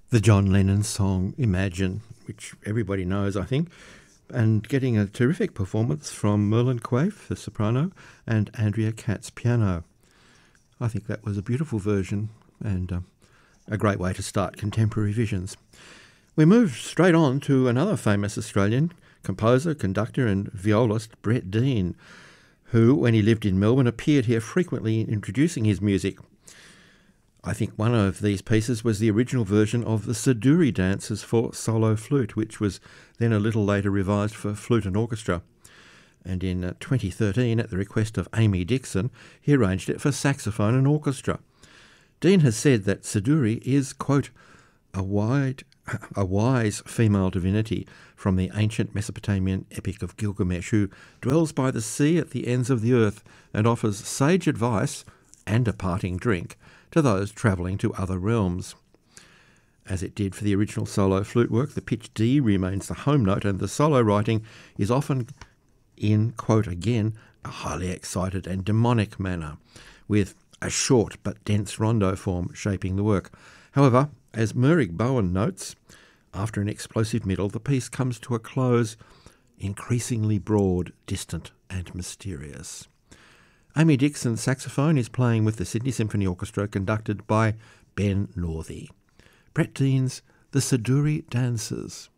The John Lennon song Imagine, which everybody knows, I think, and getting a terrific performance from Merlin Quaife, the soprano, and Andrea Katz, piano. I think that was a beautiful version and a great way to start Contemporary Visions. We move straight on to another famous Australian composer, conductor and violist, Brett Dean, who, when he lived in Melbourne, appeared here frequently introducing his music. I think one of these pieces was the original version of the Siduri Dances for solo flute, which was then a little later revised for flute and orchestra. And in 2013, at the request of Amy Dixon, he arranged it for saxophone and orchestra. Dean has said that Siduri is, quote, a wise female divinity from the ancient Mesopotamian epic of Gilgamesh, who dwells by the sea at the ends of the earth and offers sage advice and a parting drink to those travelling to other realms. As it did for the original solo flute work, the pitch D remains the home note, and the solo writing is often in, quote again, a highly excited and demonic manner, with a short but dense rondo form shaping the work. However, as Merrick Bowen notes, after an explosive middle, the piece comes to a close, increasingly broad, distant and mysterious. Amy Dixon's saxophone is playing with the Sydney Symphony Orchestra, conducted by Ben Northey. Brett Dean's The Siduri Dances.